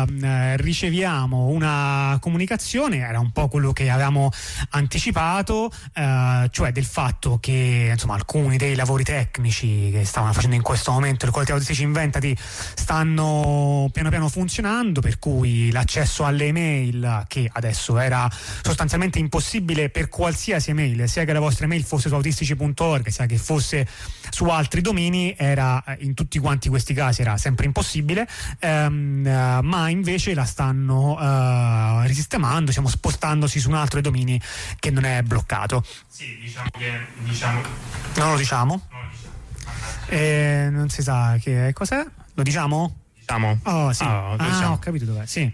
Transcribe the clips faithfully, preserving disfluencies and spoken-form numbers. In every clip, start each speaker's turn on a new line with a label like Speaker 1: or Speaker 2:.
Speaker 1: eh, riceviamo una comunicazione, era un po' quello che avevamo anticipato, eh, cioè del fatto che insomma alcuni dei lavori tecnici che stavano facendo in questo momento il collettivo Autistici Inventati stanno piano piano funzionando, per cui l'accesso alle email, che adesso era sostanzialmente impossibile per qualsiasi email, sia che la vostra email fosse su autistici punto org sia che fosse su altri domini, era in tutti quanti questi casi era sempre impossibile, ehm, uh, ma invece la stanno uh, risistemando, diciamo, spostandosi su un altro dei domini che non è bloccato.
Speaker 2: Sì, diciamo che diciamo
Speaker 1: non lo diciamo?
Speaker 2: Non lo diciamo.
Speaker 1: Eh, non si sa che cos'è? Lo diciamo?
Speaker 2: Diciamo.
Speaker 1: Oh sì.
Speaker 2: Ah,
Speaker 1: ah
Speaker 2: diciamo.
Speaker 1: Ho capito dov'è, sì.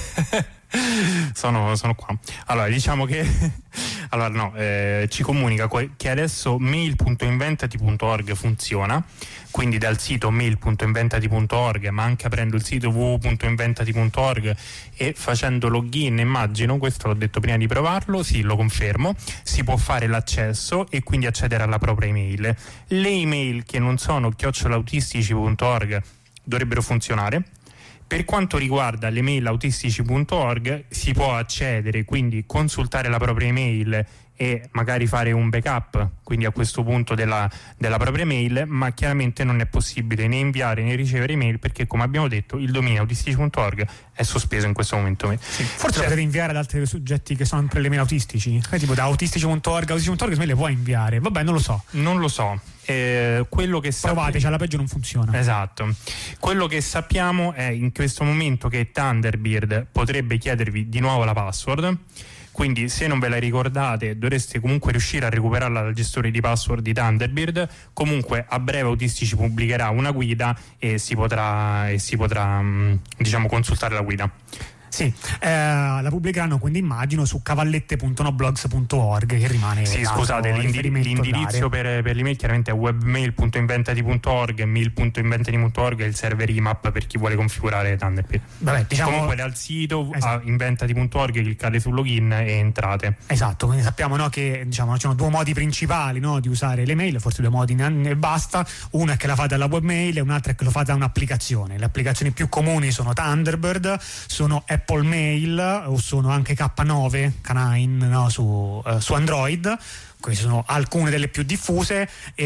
Speaker 2: sono, sono qua. Allora, diciamo che allora no, eh, ci comunica che adesso mail punto inventati punto org funziona, quindi dal sito mail punto inventati punto org, ma anche aprendo il sito w w w punto inventati punto org e facendo login, immagino, questo l'ho detto prima di provarlo, sì, lo confermo, si può fare l'accesso e quindi accedere alla propria email. Le email che non sono chiocciola autistici punto org dovrebbero funzionare. Per quanto riguarda le mail autistici punto org si può accedere, quindi consultare la propria email e magari fare un backup, quindi a questo punto della, della propria email, ma chiaramente non è possibile né inviare né ricevere email perché, come abbiamo detto, il dominio autistici punto org è sospeso in questo momento.
Speaker 1: Sì. Forse cioè, potete inviare ad altri soggetti che sono sempre le mail autistici, eh, tipo da autistici punto org, autistici punto org me le puoi inviare, vabbè, non lo so.
Speaker 2: Non lo so. Eh, quello che
Speaker 1: provateci, alla peggio non funziona.
Speaker 2: Esatto. Quello che sappiamo è in questo momento che Thunderbird potrebbe chiedervi di nuovo la password, quindi se non ve la ricordate dovreste comunque riuscire a recuperarla dal gestore di password di Thunderbird. Comunque a breve Autistici pubblicherà una guida e si potrà, e si potrà diciamo consultare la guida.
Speaker 1: Sì, eh, la pubblicheranno quindi immagino su cavallette punto noblogs punto org, che rimane
Speaker 2: sì scusate l'indi- l'indirizzo per, per l'email chiaramente è webmail punto inventati punto org, mail punto inventati punto org è il server I M A P per chi vuole configurare Thunderbird.
Speaker 1: Vabbè, diciamo,
Speaker 2: comunque dal sito
Speaker 1: esatto.
Speaker 2: a inventati punto org cliccate sul login e entrate.
Speaker 1: Esatto, quindi sappiamo, no, che diciamo ci sono due modi principali, no, di usare le mail, forse due modi e basta. Uno è che la fate alla webmail e un altro è che lo fate da un'applicazione. Le applicazioni più comuni sono Thunderbird, sono Apple Mail o sono anche K nove, K nove, no, su, uh, su Android. Queste sono alcune delle più diffuse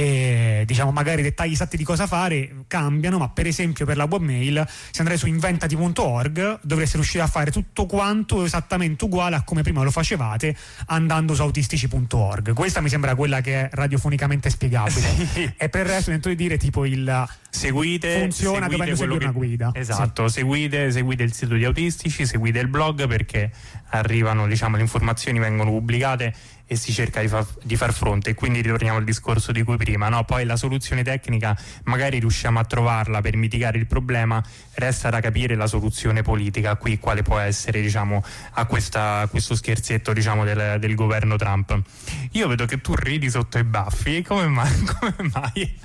Speaker 1: e diciamo magari i dettagli esatti di cosa fare cambiano, ma per esempio per la webmail, se andrei su inventati punto org dovreste riuscire a fare tutto quanto esattamente uguale a come prima lo facevate andando su autistici punto org. Questa mi sembra quella che è radiofonicamente spiegabile. Sì. E per il resto dentro di dire tipo il
Speaker 2: seguite
Speaker 1: funziona
Speaker 2: seguite
Speaker 1: dovendo seguire
Speaker 2: che,
Speaker 1: una guida.
Speaker 2: Esatto,
Speaker 1: sì.
Speaker 2: seguite, seguite il sito di Autistici, seguite il blog perché arrivano, diciamo, le informazioni vengono pubblicate e si cerca di, fa, di far fronte, e quindi ritorniamo al discorso di cui prima, no? Poi la soluzione tecnica magari riusciamo a trovarla per mitigare il problema, resta da capire la soluzione politica qui quale può essere, diciamo, a, questa, a questo scherzetto, diciamo, del, del governo Trump. Io vedo che tu ridi sotto i baffi, come mai? Come mai?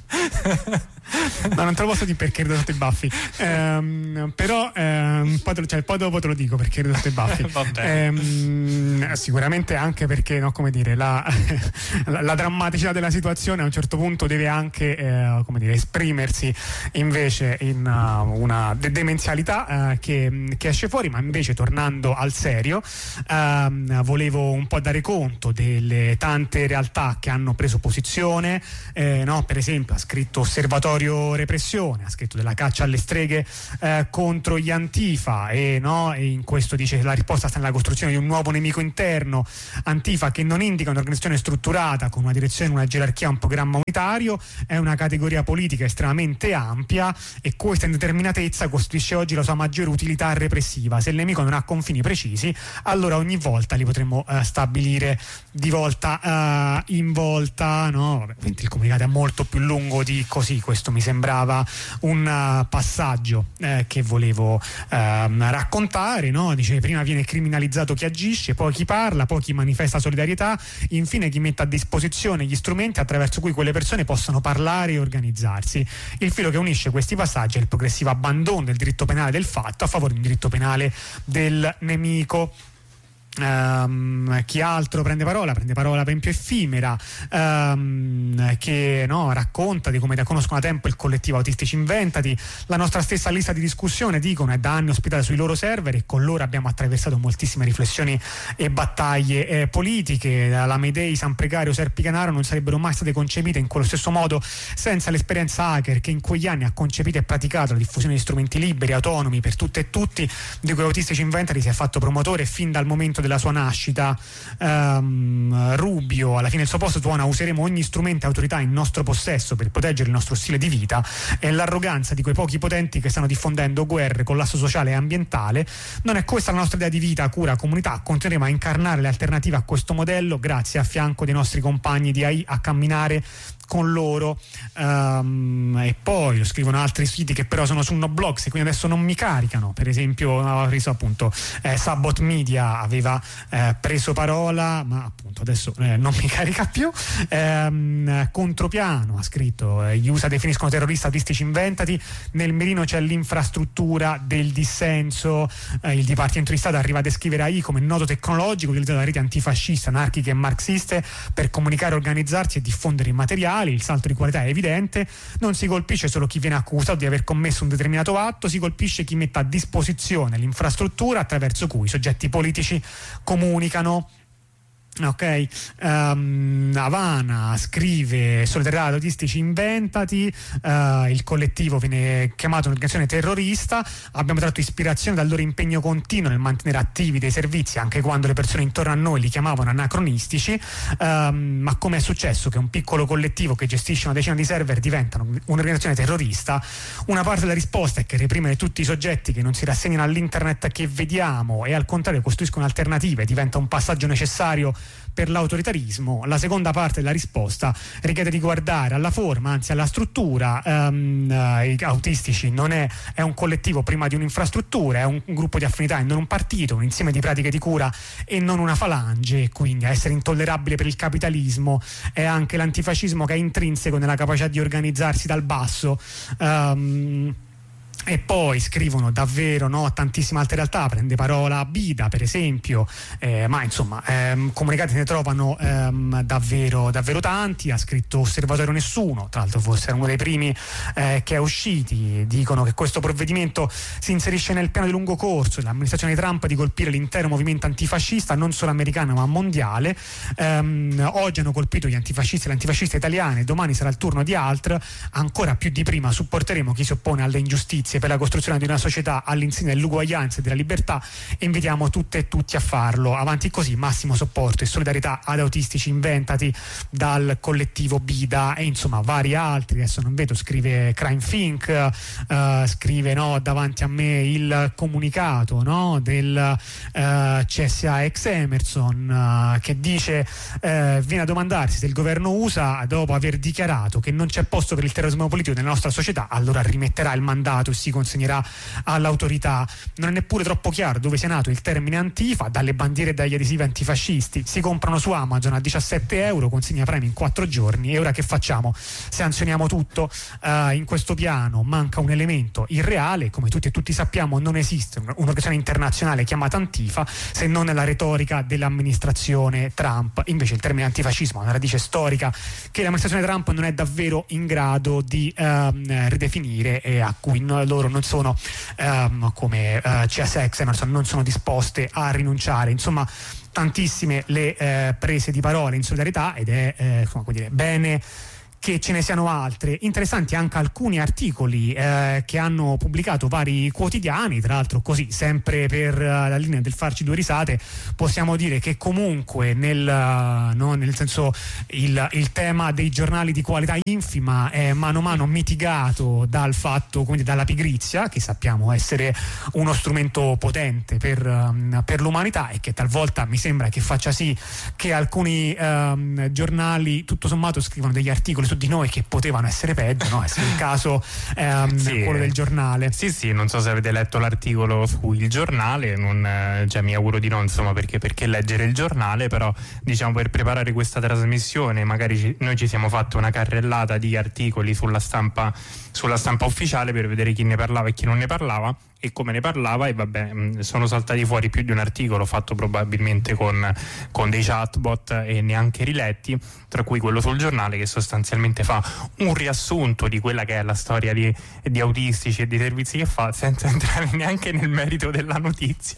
Speaker 1: No, non te lo posso dire perché rido sotto i baffi, ehm, però ehm, poi, te lo, cioè, poi dopo te lo dico perché rido sotto i baffi. ehm, sicuramente anche perché, no, come dire, la, la, la drammaticità della situazione a un certo punto deve anche eh, come dire, esprimersi invece in uh, una de- demenzialità uh, che, che esce fuori. Ma invece, tornando al serio, uh, volevo un po' dare conto delle tante realtà che hanno preso posizione, eh, no? Per esempio ha scritto Osservatorio Repressione, ha scritto della caccia alle streghe eh, contro gli Antifa e, no, e in questo dice che la risposta sta nella costruzione di un nuovo nemico interno, Antifa, che non indica un'organizzazione strutturata con una direzione, una gerarchia, un programma unitario, è una categoria politica estremamente ampia e questa indeterminatezza costituisce oggi la sua maggiore utilità repressiva. Se il nemico non ha confini precisi, allora ogni volta li potremmo uh, stabilire di volta uh, in volta, no? Vabbè, il comunicato è molto più lungo di così, questo mi sembrava un uh, passaggio eh, che volevo uh, raccontare, no? Dice: prima viene criminalizzato chi agisce, poi chi parla, poi chi manifesta solidarietà, infine chi mette a disposizione gli strumenti attraverso cui quelle persone possono parlare e organizzarsi. Il filo che unisce questi passaggi è il progressivo abbandono del diritto penale del fatto a favore di un diritto penale del nemico. Um, chi altro prende parola? Prende parola per esempio Effimera, um, che no, racconta di come da conoscono da tempo il collettivo Autistici Inventati. La nostra stessa lista di discussione, dicono, è da anni ospitata sui loro server e con loro abbiamo attraversato moltissime riflessioni e battaglie eh, politiche. La Mayday, San Precario, Serpicanaro non sarebbero mai state concepite in quello stesso modo senza l'esperienza hacker che in quegli anni ha concepito e praticato la diffusione di strumenti liberi, autonomi per tutte e tutti, di cui Autistici Inventati si è fatto promotore fin dal momento della sua nascita. um, Rubio, alla fine il suo posto tuona: useremo ogni strumento e autorità in nostro possesso per proteggere il nostro stile di vita. E l'arroganza di quei pochi potenti che stanno diffondendo guerre, collasso sociale e ambientale. Non è questa la nostra idea di vita, cura, comunità. Continueremo a incarnare le alternative a questo modello, grazie a fianco dei nostri compagni di A I, a camminare con loro. Um, e poi lo scrivono altri siti che però sono su Noblogs e quindi adesso non mi caricano. Per esempio aveva preso appunto eh, Sabot Media aveva eh, preso parola, ma appunto adesso eh, non mi carica più. um, Contropiano ha scritto: eh, gli U S A definiscono terroristi Autistici Inventati, nel mirino c'è l'infrastruttura del dissenso. eh, il Dipartimento di Stato arriva a descrivere A I come nodo tecnologico utilizzato da reti antifasciste, anarchiche e marxiste per comunicare, organizzarsi e diffondere i materiali. Il salto di qualità è evidente, non si colpisce solo chi viene accusato di aver commesso un determinato atto, si colpisce chi mette a disposizione l'infrastruttura attraverso cui i soggetti politici comunicano. Ok, um, Havana scrive: solidarietà ad Autistici Inventati, uh, il collettivo viene chiamato un'organizzazione terrorista, abbiamo tratto ispirazione dal loro impegno continuo nel mantenere attivi dei servizi anche quando le persone intorno a noi li chiamavano anacronistici. Um, ma come è successo che un piccolo collettivo che gestisce una decina di server diventano un'organizzazione terrorista? Una parte della risposta è che reprimere tutti i soggetti che non si rassegnano all'internet che vediamo e al contrario costruiscono alternative diventa un passaggio necessario per l'autoritarismo. La seconda parte della risposta richiede di guardare alla forma, anzi alla struttura. Um, uh, i autistici non è, è un collettivo prima di un'infrastruttura, è un, un gruppo di affinità e non un partito, un insieme di pratiche di cura e non una falange. Quindi a essere intollerabile per il capitalismo è anche l'antifascismo che è intrinseco nella capacità di organizzarsi dal basso. Um, E poi scrivono davvero no, tantissime altre realtà, prende parola Bida per esempio, eh, ma insomma ehm, comunicati ne trovano ehm, davvero, davvero tanti. Ha scritto Osservatorio Nessuno, tra l'altro forse era uno dei primi eh, che è usciti. Dicono che questo provvedimento si inserisce nel piano di lungo corso dell'amministrazione di Trump di colpire l'intero movimento antifascista, non solo americano ma mondiale. Ehm, oggi hanno colpito gli antifascisti e le antifasciste italiane, domani sarà il turno di altre. Ancora più di prima supporteremo chi si oppone alle ingiustizie per la costruzione di una società all'insegna dell'uguaglianza e della libertà e invitiamo tutte e tutti a farlo. Avanti così, massimo supporto e solidarietà ad Autistici Inventati dal collettivo Bida e insomma vari altri. Adesso non vedo, scrive Crime Think, uh, scrive no, davanti a me il comunicato no, del uh, C S A ex Emerson uh, che dice uh, viene a domandarsi se il governo U S A, dopo aver dichiarato che non c'è posto per il terrorismo politico nella nostra società, allora rimetterà il mandato e si consegnerà all'autorità. Non è neppure troppo chiaro dove sia nato il termine Antifa, dalle bandiere e dagli adesivi antifascisti. Si comprano su Amazon a diciassette euro, consegna premi in quattro giorni. E ora che facciamo? Sanzioniamo tutto? Uh, in questo piano manca un elemento irreale. Come tutti e tutti sappiamo, non esiste un'organizzazione internazionale chiamata Antifa se non nella retorica dell'amministrazione Trump. Invece il termine antifascismo ha una radice storica che l'amministrazione Trump non è davvero in grado di uh, ridefinire e a cui no, loro non sono um, come uh, C S X Emerson non sono disposte a rinunciare. Insomma, tantissime le eh, prese di parola in solidarietà ed è eh, come dire, bene che ce ne siano altre. Interessanti anche alcuni articoli eh, che hanno pubblicato vari quotidiani, tra l'altro così sempre per uh, la linea del farci due risate possiamo dire che comunque nel, uh, no, nel senso il, il tema dei giornali di qualità infima è mano a mano mitigato dal fatto, quindi dalla pigrizia, che sappiamo essere uno strumento potente per, um, per l'umanità e che talvolta mi sembra che faccia sì che alcuni um, giornali tutto sommato scrivono degli articoli su di noi che potevano essere peggio, no? È il caso ehm, sì, quello del giornale.
Speaker 2: Sì, sì, non so se avete letto l'articolo su Il Giornale, non, cioè, mi auguro di no, insomma, perché, perché leggere il giornale, però diciamo per preparare questa trasmissione magari ci, noi ci siamo fatti una carrellata di articoli sulla stampa, sulla stampa ufficiale per vedere chi ne parlava e chi non ne parlava e come ne parlava, e vabbè, mh, sono saltati fuori più di un articolo fatto probabilmente con, con dei chatbot e neanche riletti, tra cui quello sul giornale che sostanzialmente fa un riassunto di quella che è la storia di, di autistici e di servizi che fa, senza entrare neanche nel merito della notizia.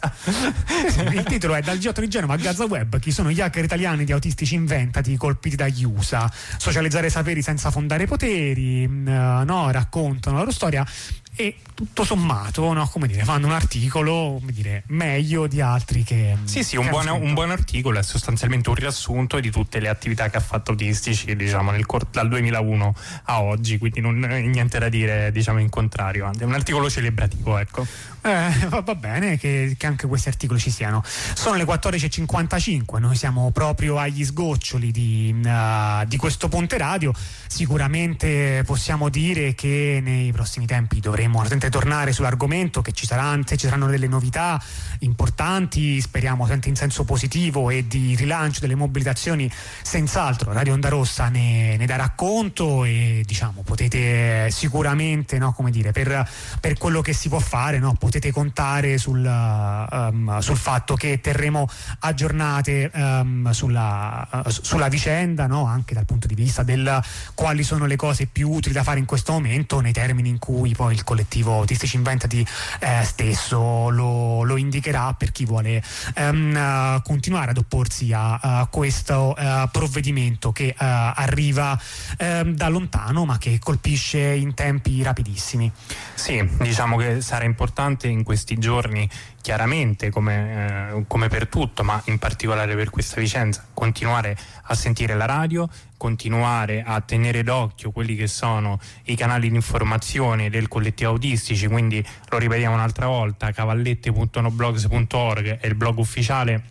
Speaker 1: Il titolo è: dal G otto di Genova a Gaza Web, chi sono gli hacker italiani di autistici inventati colpiti dagli U S A, socializzare saperi senza fondare poteri, uh, no, raccontano la loro storia. E tutto sommato, no, come dire, fanno un articolo, come dire, meglio di altri che
Speaker 2: sì sì un,
Speaker 1: che
Speaker 2: buon, un buon articolo, è sostanzialmente un riassunto di tutte le attività che ha fatto Autistici, diciamo, nel cor- dal duemilauno a oggi, quindi non è niente da dire, diciamo, in contrario, è un articolo celebrativo, ecco.
Speaker 1: Eh, va, va bene che, che anche questi articoli ci siano. Sono le quattordici e cinquantacinque, noi siamo proprio agli sgoccioli di, uh, di questo Ponte Radio. Sicuramente possiamo dire che nei prossimi tempi dovremo tornare sull'argomento, che ci saranno, ci saranno delle novità importanti, speriamo sempre in senso positivo e di rilancio delle mobilitazioni. Senz'altro Radio Onda Rossa ne, ne darà conto, e diciamo potete sicuramente, no, come dire, per, per quello che si può fare, no, potete contare sul, um, sul fatto che terremo aggiornate um, sulla, uh, sulla vicenda, no, anche dal punto di vista del quali sono le cose più utili da fare in questo momento, nei termini in cui poi il collettivo Autistici Inventati eh, stesso lo, lo indicherà, per chi vuole um, uh, continuare ad opporsi a, a questo uh, provvedimento che uh, arriva uh, da lontano ma che colpisce in tempi rapidissimi.
Speaker 2: Sì, diciamo che sarà importante in questi giorni, chiaramente come, eh, come per tutto, ma in particolare per questa vicenda, continuare a sentire la radio, continuare a tenere d'occhio quelli che sono i canali di informazione del collettivo Autistici, quindi lo ripetiamo un'altra volta, cavallette punto noblogs punto org è il blog ufficiale.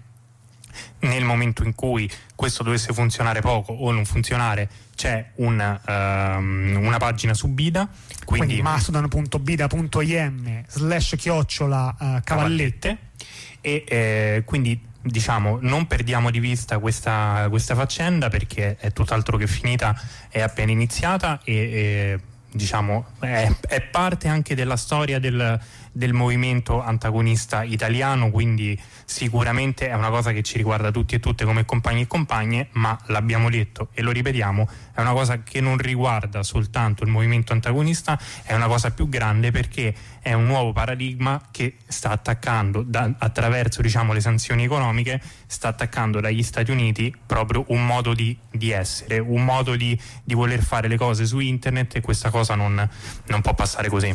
Speaker 2: Nel momento in cui questo dovesse funzionare poco o non funzionare, c'è un, um, una pagina su Bida, quindi,
Speaker 1: quindi mastodon punto bida punto im slash chiocciola uh, cavallette,
Speaker 2: e eh, quindi diciamo non perdiamo di vista questa, questa faccenda, perché è tutt'altro che finita, è appena iniziata e, e diciamo è, è parte anche della storia del, del movimento antagonista italiano, quindi sicuramente è una cosa che ci riguarda tutti e tutte come compagni e compagne, ma l'abbiamo detto e lo ripetiamo, è una cosa che non riguarda soltanto il movimento antagonista, è una cosa più grande, perché è un nuovo paradigma che sta attaccando da, attraverso, diciamo, le sanzioni economiche, sta attaccando dagli Stati Uniti proprio un modo di, di essere, un modo di, di voler fare le cose su internet, e questa cosa non, non può passare così.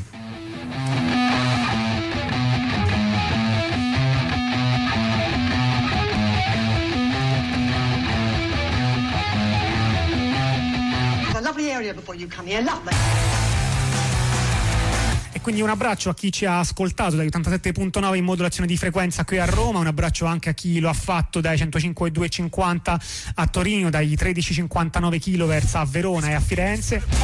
Speaker 1: E quindi un abbraccio a chi ci ha ascoltato dai ottantasette virgola nove in modulazione di frequenza qui a Roma, un abbraccio anche a chi lo ha fatto dai centocinque virgola due cinquanta a Torino, dai tredici virgola cinquantanove kilohertz a Verona e a Firenze.